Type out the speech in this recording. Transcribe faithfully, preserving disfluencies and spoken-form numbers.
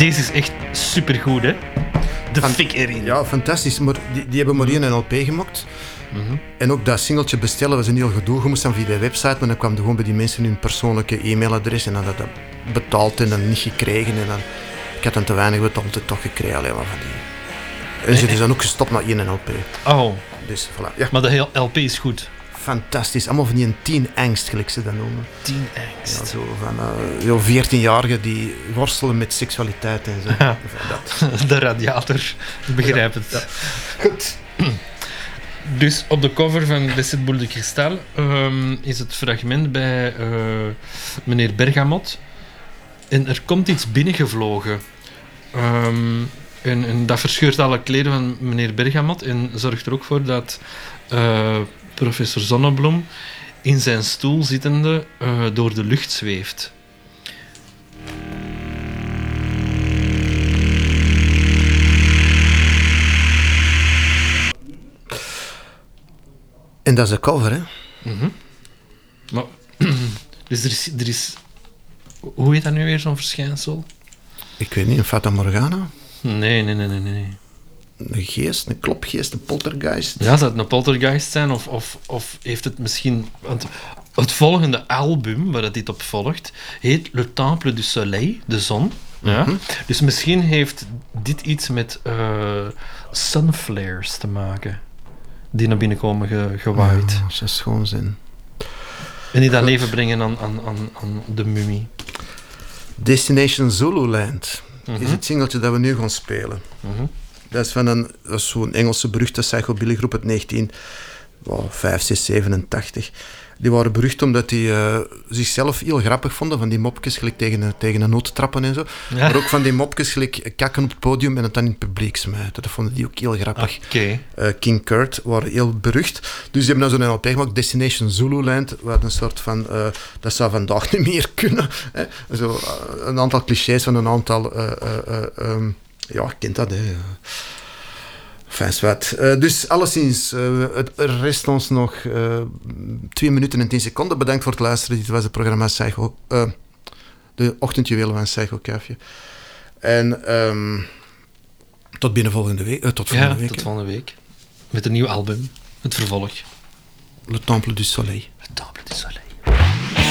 Deze is echt supergoed, hè? De Fan- fik erin. Ja, fantastisch. Maar die, die hebben maar één L P gemokt. Mm-hmm. En ook dat singeltje bestellen was een heel gedoe. Je moest dan via de website, maar dan kwam er gewoon bij die mensen hun persoonlijke e-mailadres en dan had dat betaald en dan niet gekregen. En dan, ik had dan te weinig betaald en toch gekregen. Alleen maar van die. En ze is dan ook gestopt met één L P. Oh, Dus voilà. Ja, maar de hele L P is goed. fantastisch. Allemaal van die een teen angst, gelijk ze dat noemen. Tien Ja, angst. zo van uh, heel veertienjarigen die worstelen met seksualiteit en zo. Ja. Van dat. De radiator. Ik begrijp het. Ja. Goed. Dus op de cover van Les Boule de Cristal um, is het fragment bij uh, meneer Bergamot. En er komt iets binnengevlogen. Um, en, en dat verscheurt alle kleren van meneer Bergamot en zorgt er ook voor dat uh, professor Zonnebloem in zijn stoel zittende uh, door de lucht zweeft. En dat is de cover, hè? Mm-hmm. Maar, dus er is, er is... Hoe heet dat nu weer, zo'n verschijnsel? Ik weet niet, een Fata Morgana? Nee, nee, nee, nee, nee. Een geest, een klopgeest, een poltergeist? Ja, zou het een poltergeist zijn? Of, of, of heeft het misschien... Want het volgende album, waar dit op volgt, heet Le Temple du Soleil, de zon. Ja? Mm-hmm. Dus misschien heeft dit iets met uh, sunflares te maken. Die naar binnen komen ge, gewaaid. Ja, dat is schoon zin. En die dat Goed. leven brengen aan, aan, aan, aan de mummie. Destination Zululand Mm-hmm. is het singeltje dat we nu gaan spelen. Mm-hmm. Dat is van een, dat is zo'n Engelse beruchte psychobillygroep uit negentien vijfenzeventig, zevenentachtig. Die waren berucht omdat die uh, zichzelf heel grappig vonden, van die mopjes gelijk tegen, tegen een noot trappen en zo. Ja. Maar ook van die mopjes gelijk kakken op het podium en het dan in het publiek smijten. Dat vonden die ook heel grappig. Oké. Okay. Uh, King Kurt waren heel berucht. Dus die hebben dan zo'n L P gemaakt, Destination Zululand, wat een soort van... Uh, dat zou vandaag niet meer kunnen. Hè. Zo, uh, een aantal clichés van een aantal... Uh, uh, uh, um, ja, je kent dat, hè. Fijn zwart. Uh, dus alleszins, uh, het rest ons nog uh, twee minuten en tien seconden. Bedankt voor het luisteren. Dit was het programma Psycho... Uh, de ochtendjuwelen van Psycho Kuifje. En um, tot binnen volgende week. Uh, tot volgende Ja, week. tot Hè. volgende week. Met een nieuw album. Het vervolg. Le Temple du Soleil. Le Temple du Soleil.